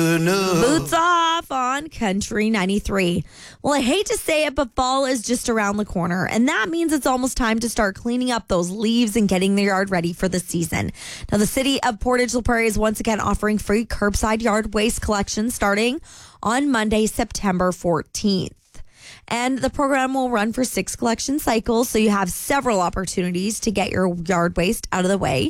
Boots off on Country 93. Well, I hate to say it, but fall is just around the corner, and that means it's almost time to start cleaning up those leaves and getting the yard ready for the season. Now, the city of Portage La Prairie is once again offering free curbside yard waste collection starting on Monday, September 14th. And the program will run for 6 collection cycles, so you have several opportunities to get your yard waste out of the way.